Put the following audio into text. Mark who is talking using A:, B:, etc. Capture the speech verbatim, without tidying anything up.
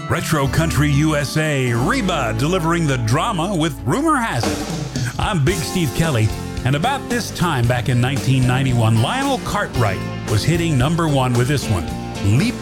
A: Retro Country U S A, Reba delivering the drama with Rumor Has It. I'm Big Steve Kelly, and about this time back in nineteen ninety-one, Lionel Cartwright was hitting number one with this one, Leap